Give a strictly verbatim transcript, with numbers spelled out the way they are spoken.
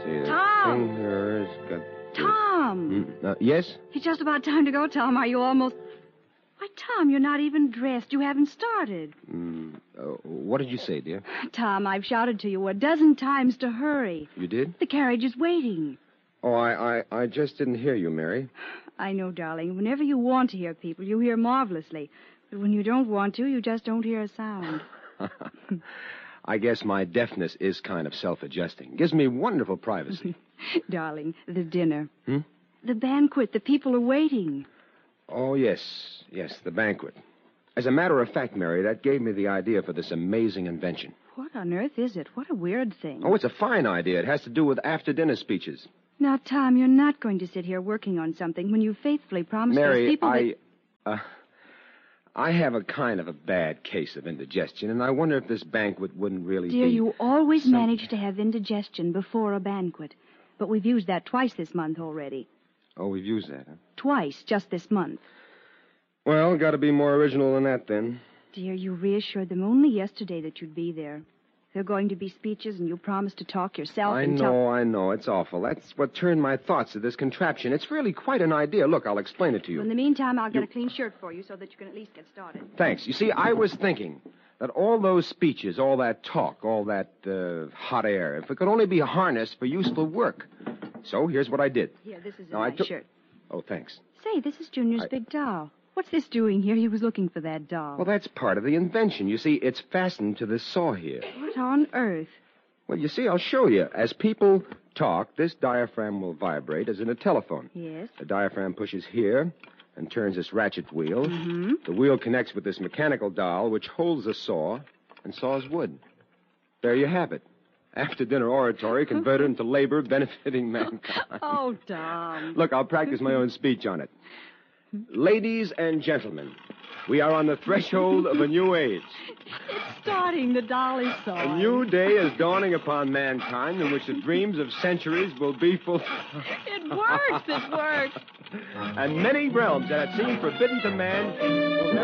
see. The Tom! thing here has got... Tom! Mm, uh, yes? It's just about time to go, Tom. Are you almost... Why, Tom, you're not even dressed. You haven't started. Mm, uh, what did you say, dear? Tom, I've shouted to you a dozen times to hurry. You did? The carriage is waiting. Oh, I, I, I just didn't hear you, Mary. I know, darling. Whenever you want to hear people, you hear marvelously. But when you don't want to, you just don't hear a sound. I guess my deafness is kind of self-adjusting. Gives me wonderful privacy. Darling, the dinner. Hmm? The banquet. The people are waiting. Oh, yes. Yes, the banquet. As a matter of fact, Mary, that gave me the idea for this amazing invention. What on earth is it? What a weird thing. Oh, it's a fine idea. It has to do with after-dinner speeches. Now, Tom, you're not going to sit here working on something when you faithfully promised Mary, those people I... that... Uh, I have a kind of a bad case of indigestion, and I wonder if this banquet wouldn't really Dear, be... you always some... manage to have indigestion before a banquet. But we've used that twice this month already. Oh, we've used that, huh? Twice, just this month. Well, got to be more original than that, then. Dear, you reassured them only yesterday that you'd be there. There are going to be speeches, and you promised to talk yourself I and know, tell... I know. It's awful. That's what turned my thoughts to this contraption. It's really quite an idea. Look, I'll explain it to you. In the meantime, I'll get You- a clean shirt for you so that you can at least get started. Thanks. You see, I was thinking that all those speeches, all that talk, all that uh, hot air, if it could only be harnessed for useful work. So here's what I did. Here, this is a Now, I nice took- shirt. Oh, thanks. Say, this is Junior's I- big doll. What's this doing here? He was looking for that doll. Well, that's part of the invention. You see, it's fastened to this saw here. What on earth? Well, you see, I'll show you. As people talk, this diaphragm will vibrate as in a telephone. Yes. The diaphragm pushes here and turns this ratchet wheel. Mm-hmm. The wheel connects with this mechanical dowel, which holds the saw and saws wood. There you have it. After-dinner oratory converted into labor benefiting mankind. Oh, Tom. Look, I'll practice my own speech on it. Ladies and gentlemen, we are on the threshold of a new age. It's starting. The doll is A sawing. new day is dawning upon mankind in which the dreams of centuries will be fulfilled. It works. It works. And many realms that had seemed forbidden to man will